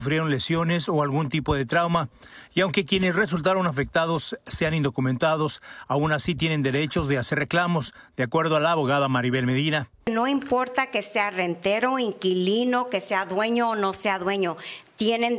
sufrieron lesiones o algún tipo de trauma, y aunque quienes resultaron afectados sean indocumentados, aún así tienen derechos de hacer reclamos, de acuerdo a la abogada Maribel Medina. No importa que sea rentero, inquilino, que sea dueño o no sea dueño, tienen